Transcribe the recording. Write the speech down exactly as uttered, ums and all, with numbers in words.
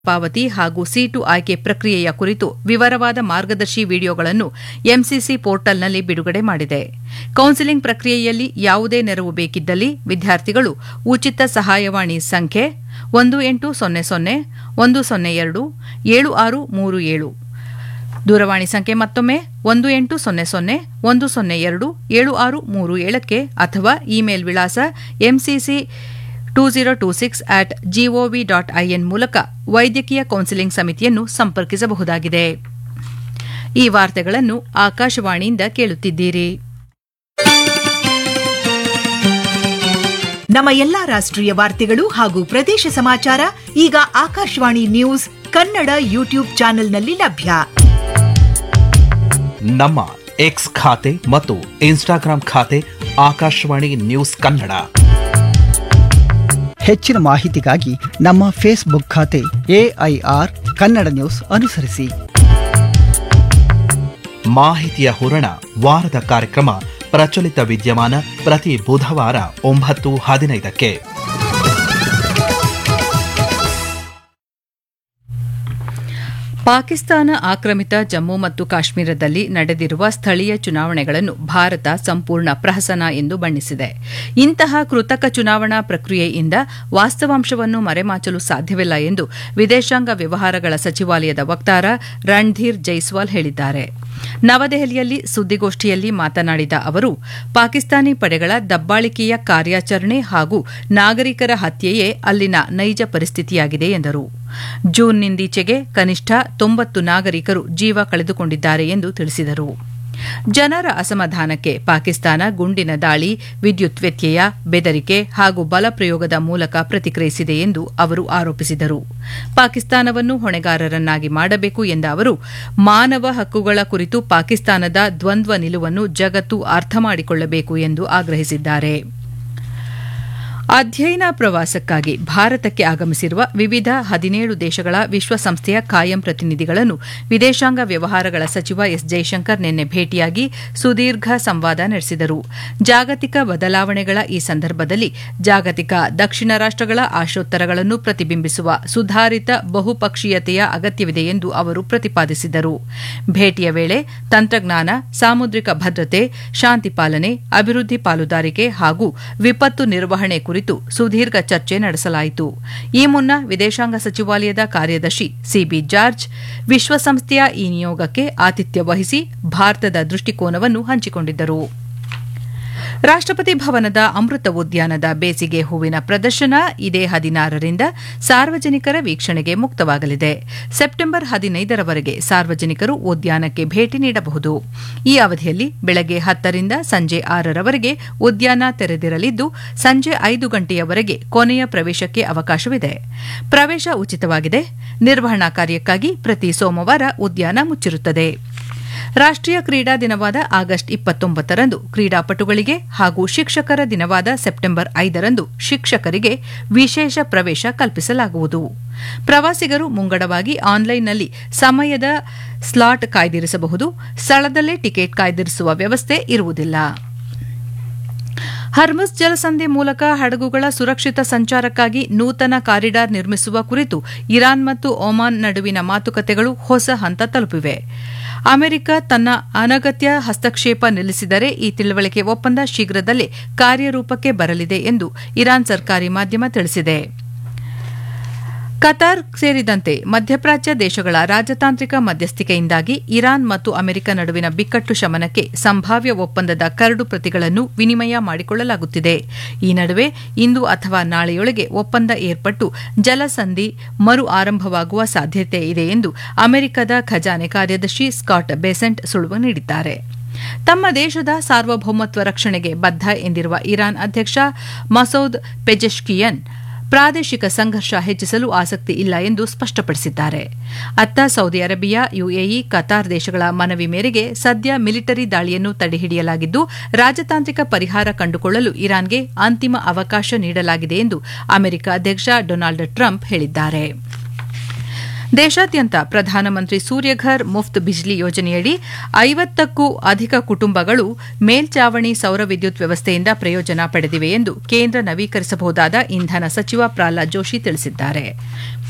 ಪಾವತಿ ಹಾಗೂ ಸೀಟು ಆಯ್ಕೆ ಪ್ರಕ್ರಿಯೆಯ ಕುರಿತು ವಿವರವಾದ ಮಾರ್ಗದರ್ಶಿ ವಿಡಿಯೋಗಳನ್ನು ಎಂಸಿಸಿ ಪೋರ್ಟಲ್ನಲ್ಲಿ ಬಿಡುಗಡೆ ಮಾಡಿದೆ. ಕೌನ್ಸೆಲಿಂಗ್ ಪ್ರಕ್ರಿಯೆಯಲ್ಲಿ ಯಾವುದೇ ನೆರವು ಬೇಕಿದ್ದಲ್ಲಿ ವಿದ್ಯಾರ್ಥಿಗಳು ಉಚಿತ ಸಹಾಯವಾಣಿ ಸಂಖ್ಯೆ ಒಂದು ಎಂಟು ಸೊನ್ನೆ ಸೊನ್ನೆ ಒಂದು ಸೊನ್ನೆ ಎರಡು ಏಳು ಆರು ಮೂರು ಏಳು ದೂರವಾಣಿ ಸಂಖ್ಯೆ ಮತ್ತೊಮ್ಮೆ ಒಂದು ಎಂಟು ಸೊನ್ನೆ ಸೊನ್ನೆ ಒಂದು ಸೊನ್ನೆ ಎರಡು ಏಳು ಆರು ಮೂರು ಏಳಕ್ಕೆ ಅಥವಾ ಇಮೇಲ್ ವಿಳಾಸ MCC two zero two six at gov dot IN ಮೂಲಕ ವೈದ್ಯಕೀಯ ಕೌನ್ಸೆಲಿಂಗ್ ಸಮಿತಿಯನ್ನು ಸಂಪರ್ಕಿಸಬಹುದಾಗಿದೆ. ಈ ವಾರ್ತೆಗಳನ್ನು ಆಕಾಶವಾಣಿಯಿಂದ ಕೇಳುತ್ತಿದ್ದೀರಿ. ನಮ್ಮ ಎಲ್ಲಾ ರಾಷ್ಟ್ರೀಯ ವಾರ್ತೆಗಳು ಹಾಗೂ ಪ್ರದೇಶ ಸಮಾಚಾರ ಈಗ ಆಕಾಶವಾಣಿ ನ್ಯೂಸ್ ಕನ್ನಡ ಯೂಟ್ಯೂಬ್ ಚಾನೆಲ್ನಲ್ಲಿ ಲಭ್ಯ. ನಮ್ಮ ಎಕ್ಸ್ ಖಾತೆ ಮತ್ತು ಇನ್ಸ್ಟಾಗ್ರಾಂ ಖಾತೆ ಆಕಾಶವಾಣಿ ನ್ಯೂಸ್ ಕನ್ನಡ. ಹೆಚ್ಚಿನ ಮಾಹಿತಿಗಾಗಿ ನಮ್ಮ ಫೇಸ್ಬುಕ್ ಖಾತೆ ಎಐಆರ್ ಕನ್ನಡ ನ್ಯೂಸ್ ಅನುಸರಿಸಿ. ಮಾಹಿತಿಯ ಹೂರಣ ವಾರದ ಕಾರ್ಯಕ್ರಮ ಪ್ರಚಲಿತ ವಿದ್ಯಮಾನ ಪ್ರತಿ ಬುಧವಾರ ಒಂಬತ್ತು ಹದಿನೈದಕ್ಕೆ. ಪಾಕಿಸ್ತಾನ ಆಕ್ರಮಿತ ಜಮ್ಮು ಮತ್ತು ಕಾಶ್ಮೀರದಲ್ಲಿ ನಡೆದಿರುವ ಸ್ಥಳೀಯ ಚುನಾವಣೆಗಳನ್ನು ಭಾರತ ಸಂಪೂರ್ಣ ಪ್ರಹಸನ ಎಂದು ಬಣ್ಣಿಸಿದೆ. ಇಂತಹ ಕೃತಕ ಚುನಾವಣಾ ಪ್ರಕ್ರಿಯೆಯಿಂದ ವಾಸ್ತವಾಂಶವನ್ನು ಮರೆಮಾಚಲು ಸಾಧ್ಯವಿಲ್ಲ ಎಂದು ವಿದೇಶಾಂಗ ವ್ಯವಹಾರಗಳ ಸಚಿವಾಲಯದ ವಕ್ತಾರ ರಣಧೀರ್ ಜೈಸ್ವಾಲ್ ಹೇಳಿದ್ದಾರೆ. ನವದೆಹಲಿಯಲ್ಲಿ ಸುದ್ದಿಗೋಷ್ಠಿಯಲ್ಲಿ ಮಾತನಾಡಿದ ಅವರು, ಪಾಕಿಸ್ತಾನಿ ಪಡೆಗಳ ದಬ್ಬಾಳಿಕೆಯ ಕಾರ್ಯಾಚರಣೆ ಹಾಗೂ ನಾಗರಿಕರ ಹತ್ಯೆಯೇ ಅಲ್ಲಿನ ನೈಜ ಪರಿಸ್ಥಿತಿಯಾಗಿದೆ ಎಂದರು. ಜೂನ್ನಿಂದೀಚೆಗೆ ಕನಿಷ್ಠ ತೊಂಬತ್ತು ನಾಗರಿಕರು ಜೀವ ಕಳೆದುಕೊಂಡಿದ್ದಾರೆ ಎಂದು ತಿಳಿಸಿದರು. ಜನರ ಅಸಮಾಧಾನಕ್ಕೆ ಪಾಕಿಸ್ತಾನ ಗುಂಡಿನ ದಾಳಿ, ವಿದ್ಯುತ್ ವ್ಯತ್ಯಯ, ಬೆದರಿಕೆ ಹಾಗೂ ಬಲಪ್ರಯೋಗದ ಮೂಲಕ ಪ್ರತಿಕ್ರಿಯಿಸಿದೆ ಎಂದು ಅವರು ಆರೋಪಿಸಿದರು. ಪಾಕಿಸ್ತಾನವನ್ನು ಹೊಣೆಗಾರರನ್ನಾಗಿ ಮಾಡಬೇಕು ಎಂದ ಅವರು, ಮಾನವ ಹಕ್ಕುಗಳ ಕುರಿತು ಪಾಕಿಸ್ತಾನದ ದ್ವಂದ್ವ ನಿಲುವನ್ನು ಜಗತ್ತು ಅರ್ಥ ಮಾಡಿಕೊಳ್ಳಬೇಕು ಎಂದು ಆಗ್ರಹಿಸಿದ್ದಾರೆ. ಅಧ್ಯಯನ ಪ್ರವಾಸಕ್ಕಾಗಿ ಭಾರತಕ್ಕೆ ಆಗಮಿಸಿರುವ ವಿವಿಧ ಹದಿನೇಳು ದೇಶಗಳ ವಿಶ್ವಸಂಸ್ಥೆಯ ಕಾಯಂ ಪ್ರತಿನಿಧಿಗಳನ್ನು ವಿದೇಶಾಂಗ ವ್ಯವಹಾರಗಳ ಸಚಿವ ಎಸ್ ಜೈಶಂಕರ್ ನಿನ್ನೆ ಭೇಟಿಯಾಗಿ ಸುದೀರ್ಘ ಸಂವಾದ ನಡೆಸಿದರು. ಜಾಗತಿಕ ಬದಲಾವಣೆಗಳ ಈ ಸಂದರ್ಭದಲ್ಲಿ ಜಾಗತಿಕ ದಕ್ಷಿಣ ರಾಷ್ಟಗಳ ಆಶೋತ್ತರಗಳನ್ನು ಪ್ರತಿಬಿಂಬಿಸುವ ಸುಧಾರಿತ ಬಹುಪಕ್ಷೀಯತೆಯ ಅಗತ್ಯವಿದೆ ಎಂದು ಅವರು ಪ್ರತಿಪಾದಿಸಿದರು. ಭೇಟಿಯ ವೇಳೆ ತಂತ್ರಜ್ಞಾನ, ಸಾಮುದ್ರಿಕ ಭದ್ರತೆ, ಶಾಂತಿ ಪಾಲನೆ, ಅಭಿವೃದ್ಧಿ ಪಾಲುದಾರಿಕೆ ಹಾಗೂ ವಿಪತ್ತು ನಿರ್ವಹಣೆ ಕುರಿತು ಸುದೀರ್ಘ ಚರ್ಚೆ ನಡೆಸಲಾಯಿತು. ಈ ಮುನ್ನ ವಿದೇಶಾಂಗ ಸಚಿವಾಲಯದ ಕಾರ್ಯದರ್ಶಿ ಸಿಬಿ ಜಾರ್ಜ್ ವಿಶ್ವಸಂಸ್ಥೆಯ ಈ ನಿಯೋಗಕ್ಕೆ ಆತಿಥ್ಯ ವಹಿಸಿ ಭಾರತದ ದೃಷ್ಟಿಕೋನವನ್ನು ಹಂಚಿಕೊಂಡಿದ್ದರು. ರಾಷ್ಟಪತಿ ಭವನದ ಅಮೃತ ಉದ್ಯಾನದ ಬೇಸಿಗೆ ಹೂವಿನ ಪ್ರದರ್ಶನ ಇದೇ ಹದಿನಾರರಿಂದ ಸಾರ್ವಜನಿಕರ ವೀಕ್ಷಣೆಗೆ ಮುಕ್ತವಾಗಲಿದೆ. ಸೆಪ್ಟೆಂಬರ್ ಹದಿನೈದರವರೆಗೆ ಸಾರ್ವಜನಿಕರು ಉದ್ಯಾನಕ್ಕೆ ಭೇಟಿ ನೀಡಬಹುದು. ಈ ಅವಧಿಯಲ್ಲಿ ಬೆಳಗ್ಗೆ ಹತ್ತರಿಂದ ಸಂಜೆ ಆರರವರೆಗೆ ಉದ್ಯಾನ ತೆರೆದಿರಲಿದ್ದು, ಸಂಜೆ ಐದು ಗಂಟೆಯವರೆಗೆ ಕೊನೆಯ ಪ್ರವೇಶಕ್ಕೆ ಅವಕಾಶವಿದೆ. ಪ್ರವೇಶ ಉಚಿತವಾಗಿದೆ. ನಿರ್ವಹಣಾ ಕಾರ್ಯಕ್ಕಾಗಿ ಪ್ರತಿ ಸೋಮವಾರ ಉದ್ಯಾನ ಮುಚ್ಚಿರುತ್ತದೆ. ರಾಷ್ಟೀಯ ಕ್ರೀಡಾ ದಿನವಾದ ಆಗಸ್ಟ್ ಇಪ್ಪತ್ತೊಂಬತ್ತರಂದು ಕ್ರೀಡಾಪಟುಗಳಿಗೆ ಹಾಗೂ ಶಿಕ್ಷಕರ ದಿನವಾದ ಸೆಪ್ಟೆಂಬರ್ ಐದರಂದು ಶಿಕ್ಷಕರಿಗೆ ವಿಶೇಷ ಪ್ರವೇಶ ಕಲ್ಪಿಸಲಾಗುವುದು. ಪ್ರವಾಸಿಗರು ಮುಂಗಡವಾಗಿ ಆನ್ಲೈನ್ನಲ್ಲಿ ಸಮಯದ ಸ್ಲಾಟ್ ಕಾಯ್ದಿರಿಸಬಹುದು. ಸ್ಥಳದಲ್ಲೇ ಟಿಕೆಟ್ ಕಾಯ್ದಿರಿಸುವ ವ್ಯವಸ್ಥೆ ಇರುವುದಿಲ್ಲ. ಹರ್ಮುಜ್ ಜಲಸಂಧಿ ಮೂಲಕ ಹಡಗುಗಳ ಸುರಕ್ಷಿತ ಸಂಚಾರಕ್ಕಾಗಿ ನೂತನ ಕಾರಿಡಾರ್ ನಿರ್ಮಿಸುವ ಕುರಿತು ಇರಾನ್ ಮತ್ತು ಒಮಾನ್ ನಡುವಿನ ಮಾತುಕತೆಗಳು ಹೊಸ ಹಂತ ತಲುಪಿವೆ. ಅಮೆರಿಕ ತನ್ನ ಅನಗತ್ಯ ಹಸ್ತಕ್ಷೇಪ ನಿಲ್ಲಿಸಿದರೆ ಈ ತಿಳುವಳಿಕೆ ಒಪ್ಪಂದ ಶೀಘ್ರದಲ್ಲೇ ಕಾರ್ಯರೂಪಕ್ಕೆ ಬರಲಿದೆ ಎಂದು ಇರಾನ್ ಸರ್ಕಾರಿ ಮಾಧ್ಯಮ ತಿಳಿಸಿದೆ. ಕತಾರ್ ಸೇರಿದಂತೆ ಮಧ್ಯಪ್ರಾಚ್ಯ ದೇಶಗಳ ರಾಜತಾಂತ್ರಿಕ ಮಧ್ಯಸ್ಥಿಕೆಯಿಂದಾಗಿ ಇರಾನ್ ಮತ್ತು ಅಮೆರಿಕ ನಡುವಿನ ಬಿಕ್ಕಟ್ಟು ಶಮನಕ್ಕೆ ಸಂಭಾವ್ಯ ಒಪ್ಪಂದದ ಕರಡು ಪ್ರತಿಗಳನ್ನು ವಿನಿಮಯ ಮಾಡಿಕೊಳ್ಳಲಾಗುತ್ತಿದೆ. ಈ ನಡುವೆ ಇಂದು ಅಥವಾ ನಾಳೆಯೊಳಗೆ ಒಪ್ಪಂದ ಏರ್ಪಟ್ಟು ಜಲಸಂಧಿ ಮರು ಆರಂಭವಾಗುವ ಸಾಧ್ಯತೆ ಇದೆ ಎಂದು ಅಮೆರಿಕದ ಖಜಾನೆ ಕಾರ್ಯದರ್ಶಿ ಸ್ಕಾಟ್ ಬೆಸೆಂಟ್ ಸುಳಿವು ನೀಡಿದ್ದಾರೆ. ತಮ್ಮ ದೇಶದ ಸಾರ್ವಭೌಮತ್ವ ರಕ್ಷಣೆಗೆ ಬದ್ಧ ಎಂದಿರುವ ಇರಾನ್ ಅಧ್ಯಕ್ಷ ಮಸೌದ್ ಪೆಜೆಶ್ಕಿಯನ್ ಪ್ರಾದೇಶಿಕ ಸಂಘರ್ಷ ಹೆಚ್ಚಿಸಲು ಆಸಕ್ತಿ ಇಲ್ಲ ಎಂದು ಸ್ಪಷ್ಟಪಡಿಸಿದ್ದಾರೆ. ಅತ್ತ ಸೌದಿ ಅರೇಬಿಯಾ, ಯುಎಇ, ಕತಾರ್ ದೇಶಗಳ ಮನವಿ ಮೇರೆಗೆ ಸದ್ಯ ಮಿಲಿಟರಿ ದಾಳಿಯನ್ನು ತಡೆಹಿಡಿಯಲಾಗಿದ್ದು, ರಾಜತಾಂತ್ರಿಕ ಪರಿಹಾರ ಕಂಡುಕೊಳ್ಳಲು ಇರಾನ್ಗೆ ಅಂತಿಮ ಅವಕಾಶ ನೀಡಲಾಗಿದೆ ಎಂದು ಅಮೆರಿಕ ಅಧ್ಯಕ್ಷ ಡೊನಾಲ್ಡ್ ಟ್ರಂಪ್ ಹೇಳಿದ್ದಾರೆ. ದೇಶಾದ್ಯಂತ ಪ್ರಧಾನಮಂತ್ರಿ ಸೂರ್ಯಘರ್ ಮುಫ್ತ್ ಬಿಜ್ಲಿ ಯೋಜನೆಯಡಿ ಐವತ್ತಕ್ಕೂ ಅಧಿಕ ಕುಟುಂಬಗಳು ಮೇಲ್ಚಾವಣಿ ಸೌರ ವಿದ್ಯುತ್ ವ್ಯವಸ್ಥೆಯಿಂದ ಪ್ರಯೋಜನ ಪಡೆದಿವೆ ಎಂದು ಕೇಂದ್ರ ನವೀಕರಿಸಬಹುದಾದ ಇಂಧನ ಸಚಿವ ಪ್ರಹ್ಲಾದ್ ಜೋಶಿ ತಿಳಿಸಿದ್ದಾರೆ.